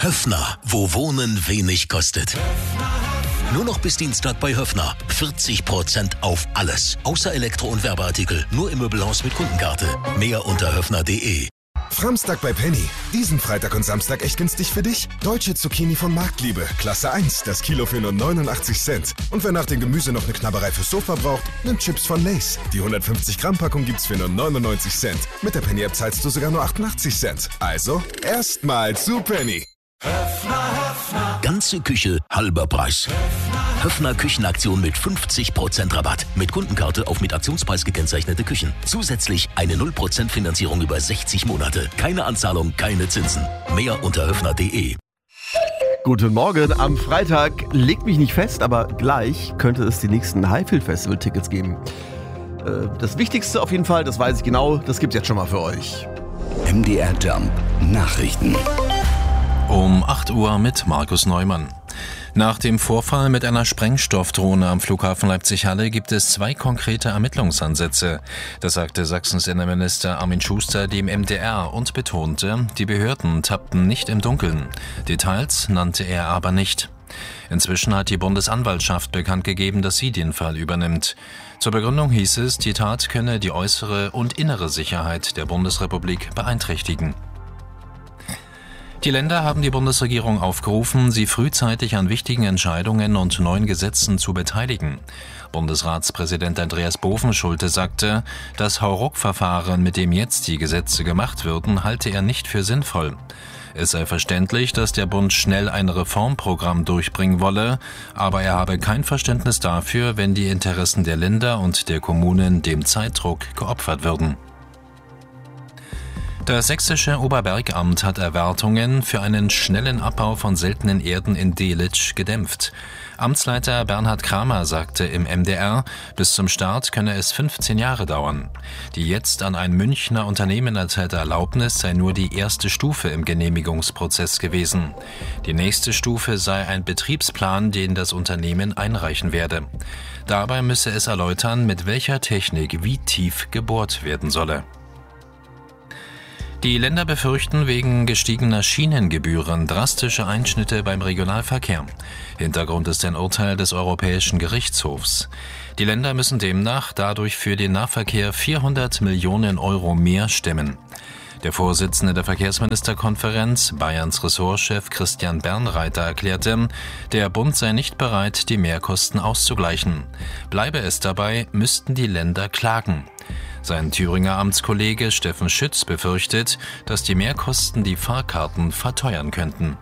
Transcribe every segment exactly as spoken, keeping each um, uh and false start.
Höffner, wo Wohnen wenig kostet. Nur noch bis Dienstag bei Höffner. vierzig Prozent auf alles. Außer Elektro- und Werbeartikel. Nur im Möbelhaus mit Kundenkarte. Mehr unter höffner punkt de. Framstag bei Penny. Diesen Freitag und Samstag echt günstig für dich. Deutsche Zucchini von Marktliebe. Klasse eins. Das Kilo für nur neunundachtzig Cent. Und wer nach dem Gemüse noch eine Knabberei fürs Sofa braucht, nimmt Chips von Lay's. Die hundertfünfzig Gramm Packung gibt's für nur neunundneunzig Cent. Mit der Penny-App zahlst du sogar nur achtundachtzig Cent. Also, erstmal zu Penny. Höffner, Höffner. Ganze Küche, halber Preis. Höffner Küchenaktion mit fünfzig Prozent Rabatt. Mit Kundenkarte auf mit Aktionspreis gekennzeichnete Küchen. Zusätzlich eine null Prozent Finanzierung über sechzig Monate. Keine Anzahlung, keine Zinsen. Mehr unter höffner punkt de. Guten Morgen. Am Freitag, legt mich nicht fest, aber gleich könnte es die nächsten Highfield-Festival-Tickets geben. Äh, das Wichtigste auf jeden Fall, das weiß ich genau, das gibt's jetzt schon mal für euch. M D R Jump Nachrichten. Um acht Uhr mit Markus Neumann. Nach dem Vorfall mit einer Sprengstoffdrohne am Flughafen Leipzig-Halle gibt es zwei konkrete Ermittlungsansätze. Das sagte Sachsens Innenminister Armin Schuster dem M D R und betonte, die Behörden tappten nicht im Dunkeln. Details nannte er aber nicht. Inzwischen hat die Bundesanwaltschaft bekannt gegeben, dass sie den Fall übernimmt. Zur Begründung hieß es, die Tat könne die äußere und innere Sicherheit der Bundesrepublik beeinträchtigen. Die Länder haben die Bundesregierung aufgerufen, sie frühzeitig an wichtigen Entscheidungen und neuen Gesetzen zu beteiligen. Bundesratspräsident Andreas Bovenschulte sagte, das Hauruck-Verfahren, mit dem jetzt die Gesetze gemacht würden, halte er nicht für sinnvoll. Es sei verständlich, dass der Bund schnell ein Reformprogramm durchbringen wolle, aber er habe kein Verständnis dafür, wenn die Interessen der Länder und der Kommunen dem Zeitdruck geopfert würden. Das sächsische Oberbergamt hat Erwartungen für einen schnellen Abbau von seltenen Erden in Delitzsch gedämpft. Amtsleiter Bernhard Kramer sagte im M D R, bis zum Start könne es fünfzehn Jahre dauern. Die jetzt an ein Münchner Unternehmen erteilte Erlaubnis sei nur die erste Stufe im Genehmigungsprozess gewesen. Die nächste Stufe sei ein Betriebsplan, den das Unternehmen einreichen werde. Dabei müsse es erläutern, mit welcher Technik wie tief gebohrt werden solle. Die Länder befürchten wegen gestiegener Schienengebühren drastische Einschnitte beim Regionalverkehr. Hintergrund ist ein Urteil des Europäischen Gerichtshofs. Die Länder müssen demnach dadurch für den Nahverkehr vierhundert Millionen Euro mehr stemmen. Der Vorsitzende der Verkehrsministerkonferenz, Bayerns Ressortchef Christian Bernreiter, erklärte, der Bund sei nicht bereit, die Mehrkosten auszugleichen. Bleibe es dabei, müssten die Länder klagen. Sein Thüringer Amtskollege Steffen Schütz befürchtet, dass die Mehrkosten die Fahrkarten verteuern könnten.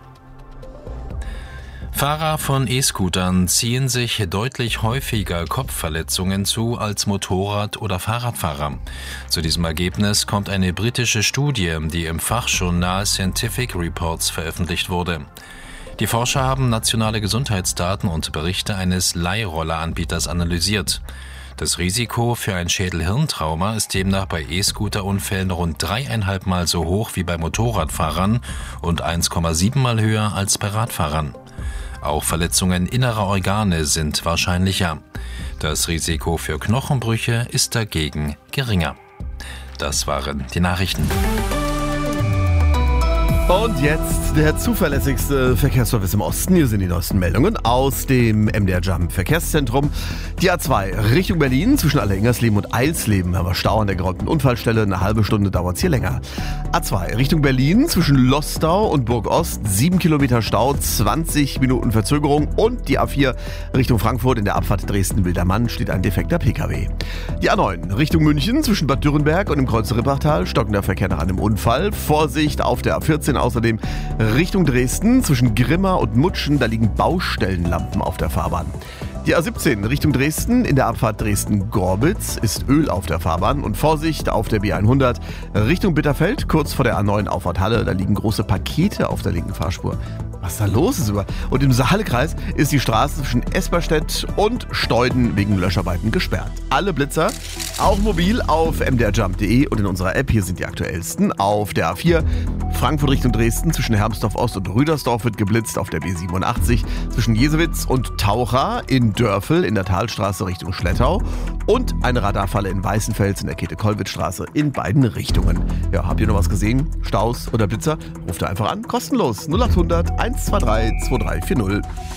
Fahrer von E-Scootern ziehen sich deutlich häufiger Kopfverletzungen zu als Motorrad- oder Fahrradfahrer. Zu diesem Ergebnis kommt eine britische Studie, die im Fachjournal Scientific Reports veröffentlicht wurde. Die Forscher haben nationale Gesundheitsdaten und Berichte eines Leihrolleranbieters analysiert. Das Risiko für ein Schädel-Hirntrauma ist demnach bei E-Scooter-Unfällen rund dreieinhalb Mal so hoch wie bei Motorradfahrern und eins Komma sieben Mal höher als bei Radfahrern. Auch Verletzungen innerer Organe sind wahrscheinlicher. Das Risiko für Knochenbrüche ist dagegen geringer. Das waren die Nachrichten. Und jetzt der zuverlässigste Verkehrsservice im Osten. Hier sind die neuesten Meldungen aus dem M D R Jump Verkehrszentrum. Die A zwei Richtung Berlin zwischen Allehingersleben und Eilsleben haben wir Stau an der geräumten Unfallstelle. Eine halbe Stunde dauert es hier länger. A zwei Richtung Berlin zwischen Lostau und Burg-Ost. sieben Kilometer Stau, zwanzig Minuten Verzögerung. Und die A vier Richtung Frankfurt in der Abfahrt Dresden-Wildermann steht ein defekter P K W. Die A neun Richtung München zwischen Bad Dürrenberg und dem Kreuz Rippachtal. Stockender Verkehr nach einem Unfall. Vorsicht auf der A vierzehn außerdem Richtung Dresden zwischen Grimma und Mutschen. Da liegen Baustellenlampen auf der Fahrbahn. Die A siebzehn Richtung Dresden in der Abfahrt Dresden-Gorbitz ist Öl auf der Fahrbahn. Und Vorsicht auf der B hundert Richtung Bitterfeld, kurz vor der A neun Auffahrt Halle. Da liegen große Pakete auf der linken Fahrspur. Was da los ist über. Und im Saalekreis ist die Straße zwischen Esperstedt und Steuden wegen Löscharbeiten gesperrt. Alle Blitzer, auch mobil, auf m d r jump punkt de und in unserer App. Hier sind die aktuellsten. Auf der A vier Frankfurt Richtung Dresden zwischen Hermsdorf Ost und Rüdersdorf wird geblitzt auf der B siebenundachtzig. Zwischen Jesewitz und Taucha in Dörfel in der Talstraße Richtung Schlettau. Und eine Radarfalle in Weißenfels in der Käthe-Kollwitz-Straße in beiden Richtungen. Ja, habt ihr noch was gesehen? Staus oder Blitzer? Ruft da einfach an. Kostenlos. null acht hundert eins zwei drei zwei drei vier null.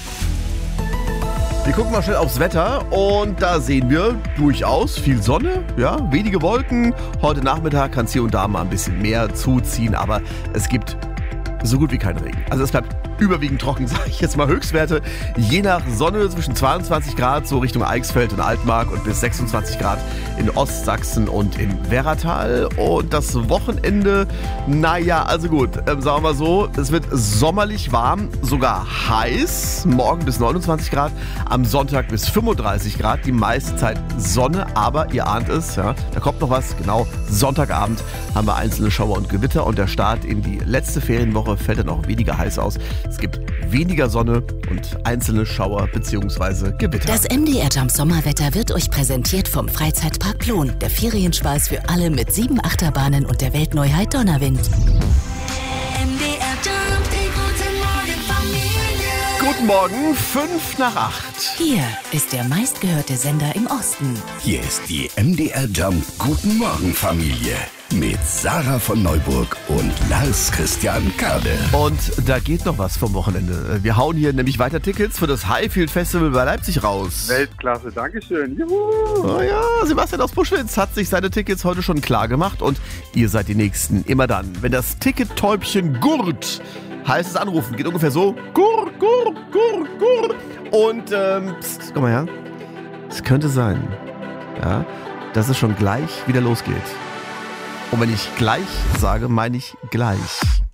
Wir gucken mal schnell aufs Wetter und da sehen wir durchaus viel Sonne, ja, wenige Wolken. Heute Nachmittag kann es hier und da mal ein bisschen mehr zuziehen, aber es gibt so gut wie keinen Regen. Also es bleibt überwiegend trocken, sage ich jetzt mal. Höchstwerte je nach Sonne zwischen zweiundzwanzig Grad so Richtung Eichsfeld und Altmark und bis sechsundzwanzig Grad in Ostsachsen und in Werratal. Und das Wochenende, naja, also gut, ähm, sagen wir mal so, es wird sommerlich warm, sogar heiß. Morgen bis neunundzwanzig Grad, am Sonntag bis fünfunddreißig Grad, die meiste Zeit Sonne, aber ihr ahnt es, ja, da kommt noch was, genau, Sonntagabend haben wir einzelne Schauer und Gewitter und der Start in die letzte Ferienwoche fällt dann auch weniger heiß aus. Es gibt weniger Sonne und einzelne Schauer bzw. Gewitter. Das M D R Jump Sommerwetter wird euch präsentiert vom Freizeitpark Plon. Der Ferienspaß für alle mit sieben Achterbahnen und der Weltneuheit Donnerwind. M D R Jump, die guten Morgen Familie. Guten Morgen, fünf nach acht. Hier ist der meistgehörte Sender im Osten. Hier ist die M D R Jump Guten Morgen Familie mit Sarah von Neuburg und Lars Christian Kade. Und da geht noch was vom Wochenende. Wir hauen hier nämlich weiter Tickets für das Highfield Festival bei Leipzig raus. Weltklasse, Dankeschön. Juhu. Oh ja, Sebastian aus Buschwitz hat sich seine Tickets heute schon klar gemacht und ihr seid die Nächsten. Immer dann, wenn das Ticket-Täubchen gurrt, heißt es anrufen. Geht ungefähr so. Gurr, gurr, gurr, gurr. Und, ähm, pst, komm mal her. Es könnte sein, ja, dass es schon gleich wieder losgeht. Und wenn ich gleich sage, meine ich gleich.